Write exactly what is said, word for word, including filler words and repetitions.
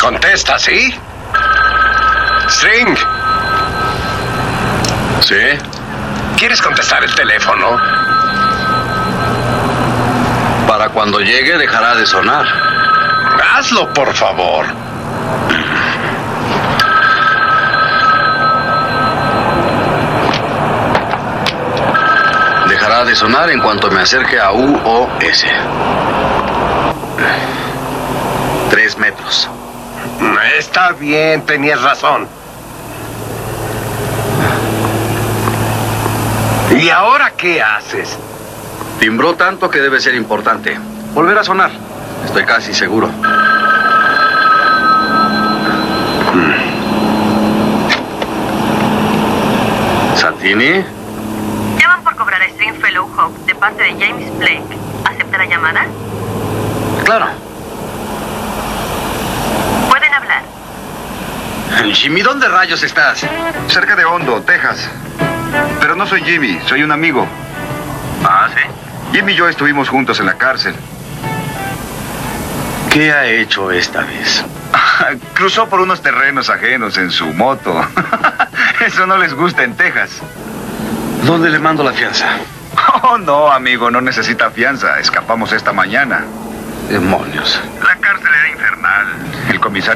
Contesta, ¿sí? String. ¿Sí? ¿Quieres contestar el teléfono? Para cuando llegue dejará de sonar. Hazlo, por favor. Dejará de sonar en cuanto me acerque a U O S. Tres metros. Está bien, tenías razón. ¿Y ahora qué haces? Timbró tanto que debe ser importante. Volver a sonar. Estoy casi seguro. ¿Santini? Llaman por cobrar a Stringfellow Hawk de parte de James Blake. ¿Acepta la llamada? Claro. Pueden hablar. Jimmy, ¿dónde rayos estás? Cerca de Hondo, Texas. Pero no soy Jimmy, soy un amigo. Ah, ¿sí? Jimmy y yo estuvimos juntos en la cárcel. ¿Qué ha hecho esta vez? Cruzó por unos terrenos ajenos en su moto. Eso no les gusta en Texas. ¿Dónde le mando la fianza? Oh, no, amigo, no necesita fianza. Escapamos esta mañana. Demonios. La cárcel era infernal. El comisario